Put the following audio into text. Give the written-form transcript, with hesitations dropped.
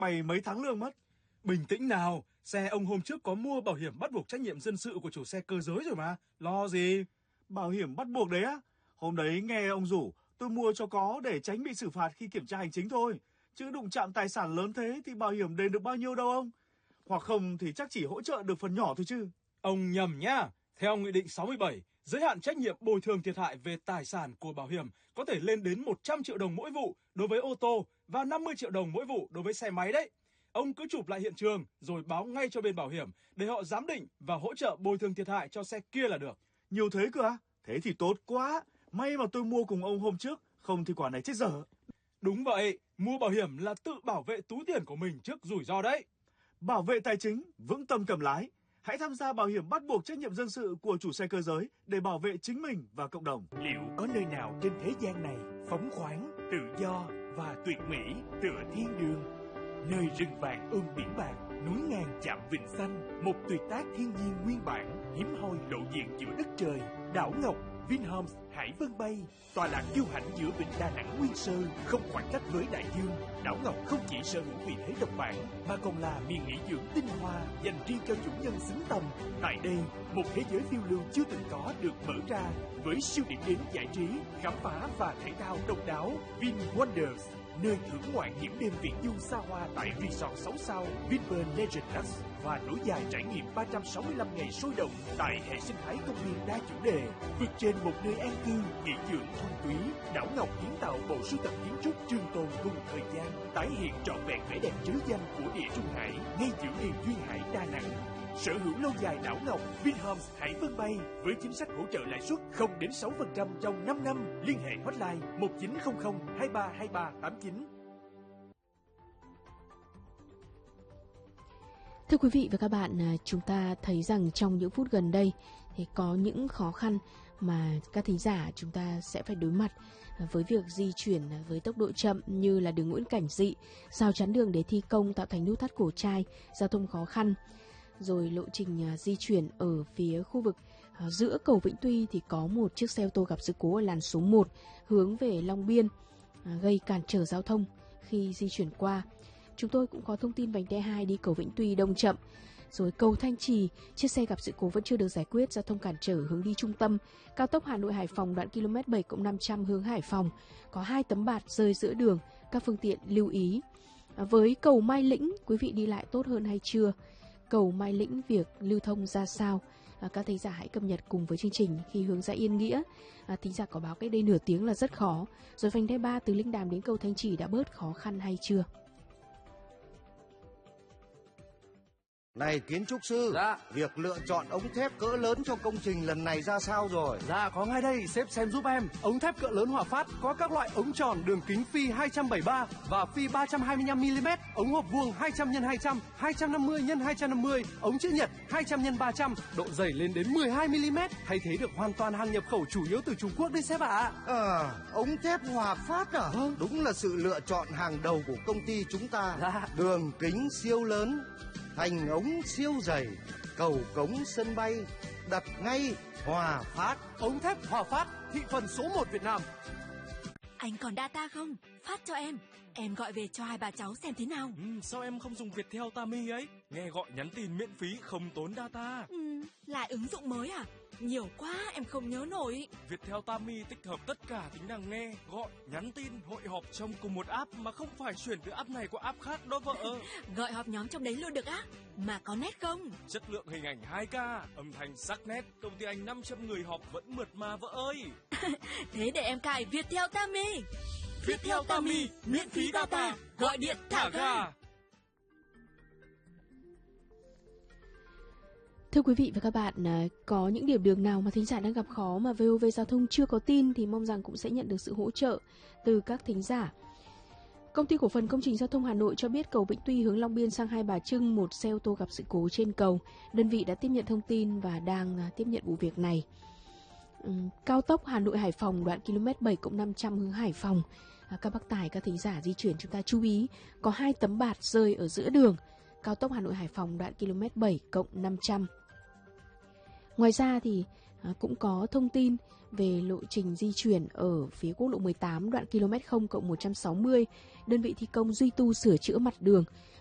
bay mấy tháng lương mất. Bình tĩnh nào, xe ông hôm trước có mua bảo hiểm bắt buộc trách nhiệm dân sự của chủ xe cơ giới rồi mà, lo gì? Bảo hiểm bắt buộc đấy á? Hôm đấy nghe ông rủ, tôi mua cho có để tránh bị xử phạt khi kiểm tra hành chính thôi. Chứ đụng chạm tài sản lớn thế thì bảo hiểm đền được bao nhiêu đâu ông? Hoặc không thì chắc chỉ hỗ trợ được phần nhỏ thôi chứ. Ông nhầm nhá. Theo Nghị định 67, giới hạn trách nhiệm bồi thường thiệt hại về tài sản của bảo hiểm có thể lên đến 100 triệu đồng mỗi vụ đối với ô tô và 50 triệu đồng mỗi vụ đối với xe máy đấy. Ông cứ chụp lại hiện trường rồi báo ngay cho bên bảo hiểm để họ giám định và hỗ trợ bồi thường thiệt hại cho xe kia là được. Nhiều thế cơ à? Thế thì tốt quá. May mà tôi mua cùng ông hôm trước, không thì quả này chết dở. Đúng vậy, mua bảo hiểm là tự bảo vệ túi tiền của mình trước rủi ro đấy. Bảo vệ tài chính, vững tâm cầm lái. Hãy tham gia bảo hiểm bắt buộc trách nhiệm dân sự của chủ xe cơ giới để bảo vệ chính mình và cộng đồng. Liệu có nơi nào trên thế gian này phóng khoáng, tự do và tuyệt mỹ tựa thiên đường? Nơi rừng vàng ươm biển bạc, núi ngàn chạm vịnh xanh, một tuyệt tác thiên nhiên nguyên bản, hiếm hoi lộ diện giữa đất trời. Đảo Ngọc Vinhomes Hải Vân Bay, tọa lạc kiêu hãnh giữa vịnh Đà Nẵng nguyên sơ, không khoảng cách với đại dương. Đảo Ngọc không chỉ sở hữu vị thế độc bản, mà còn là miền nghỉ dưỡng tinh hoa dành riêng cho chủ nhân xứng tầm. Tại đây, một thế giới phiêu lưu chưa từng có được mở ra, với siêu điểm đến giải trí, khám phá và thể thao độc đáo. Vin Wonders, nơi thưởng ngoạn những đêm viễn du xa hoa tại Resort 6 sao Vinpearl Legendus và nối dài trải nghiệm 365 ngày sôi động tại hệ sinh thái công viên đa chủ đề. Vượt trên một nơi an cư, nghỉ dưỡng thuần túy, Đảo Ngọc kiến tạo bộ sưu tập kiến trúc trường tồn cùng thời gian, tái hiện trọn vẹn vẻ đẹp trứ danh của địa Trung Hải ngay giữa miền duyên hải Đà Nẵng. Sở hữu lâu dài Đảo Ngọc Vinhomes Hải Vân Bay với chính sách hỗ trợ lãi suất 0 đến 6% trong 5 năm. Liên hệ hotline 1900 232389. Thưa quý vị và các bạn, chúng ta thấy rằng trong những phút gần đây thì có những khó khăn mà các thính giả chúng ta sẽ phải đối mặt với việc di chuyển với tốc độ chậm, như là đường Nguyễn Cảnh Dị, rào chắn đường để thi công tạo thành nút thắt cổ trai, giao thông khó khăn. Rồi lộ trình di chuyển ở phía khu vực giữa cầu Vĩnh Tuy thì có một chiếc xe ô tô gặp sự cố ở làn số 1 hướng về Long Biên, gây cản trở giao thông khi di chuyển qua. Chúng tôi cũng có thông tin vành đai 2 đi cầu Vĩnh Tuy đông chậm. Rồi cầu Thanh Trì, chiếc xe gặp sự cố vẫn chưa được giải quyết, giao thông cản trở hướng đi trung tâm. Cao tốc Hà Nội Hải Phòng đoạn km 7+500 hướng Hải Phòng, có 2 tấm bạt rơi giữa đường, các phương tiện lưu ý. Với cầu Mai Lĩnh, quý vị đi lại tốt hơn hay chưa? Cầu Mai Lĩnh việc lưu thông ra sao? Các thính giả hãy cập nhật cùng với chương trình khi hướng ra Yên Nghĩa. Thính giả có báo cách đây nửa tiếng là rất khó. Rồi vành đai 3 từ Linh Đàm đến cầu Thanh Trì đã bớt khó khăn hay chưa? Này kiến trúc sư, dạ. Việc lựa chọn ống thép cỡ lớn cho công trình lần này ra sao rồi? Dạ có ngay đây, sếp xem giúp em. Ống thép cỡ lớn Hòa Phát có các loại ống tròn đường kính phi 273 và phi 325mm, ống hộp vuông 200x200, 250x250, ống chữ nhật 200x300, độ dày lên đến 12mm, thay thế được hoàn toàn hàng nhập khẩu chủ yếu từ Trung Quốc đấy sếp ạ. Ống thép Hòa Phát à? Vâng. Đúng là sự lựa chọn hàng đầu của công ty chúng ta. Dạ. Đường kính siêu lớn, thành ống siêu dày, cầu cống sân bay, đặt ngay Hòa Phát. Ống thép Hòa Phát, thị phần số 1 Việt Nam. Anh còn data không? Phát cho em gọi về cho hai bà cháu xem thế nào. Sao em không dùng Viettel Tami ấy? Nghe gọi nhắn tin miễn phí không tốn data. Lại ứng dụng mới à? Nhiều quá em không nhớ nổi. Viettel Tami tích hợp tất cả tính năng nghe, gọi, nhắn tin, hội họp trong cùng một app mà không phải chuyển từ app này qua app khác đó vợ. Gọi họp nhóm trong đấy luôn được á? Mà có nét không? Chất lượng hình ảnh 2K, âm thanh sắc nét, công ty anh 500 người họp vẫn mượt mà vợ ơi. Thế để em cài Viettel Tami. Viettel Tami, miễn phí data, gọi điện thả ga. Thưa quý vị và các bạn, có những điểm đường nào mà thính giả đang gặp khó mà VOV Giao thông chưa có tin thì mong rằng cũng sẽ nhận được sự hỗ trợ từ các thính giả. Công ty cổ phần công trình giao thông Hà Nội cho biết cầu Vĩnh Tuy hướng Long Biên sang Hai Bà Trưng, một xe ô tô gặp sự cố trên cầu. Đơn vị đã tiếp nhận thông tin và đang tiếp nhận vụ việc này. Cao tốc Hà Nội Hải Phòng đoạn km 7+500 hướng Hải Phòng. Các bác tài, các thính giả di chuyển chúng ta chú ý, có 2 tấm bạt rơi ở giữa đường. Cao tốc Hà Nội Hải Phòng đoạn km 7+500. Ngoài ra thì cũng có thông tin về lộ trình di chuyển ở phía quốc lộ 18 đoạn km 0+160, đơn vị thi công duy tu sửa chữa mặt đường